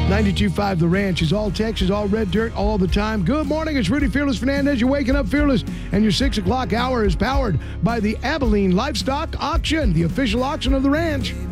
92.5 The Ranch is all Texas, all red dirt, all the time. Good morning. It's Rudy Fearless Fernandez. You're waking up fearless, and your 6 o'clock hour is powered by the Abilene Livestock Auction, the official auction of the ranch.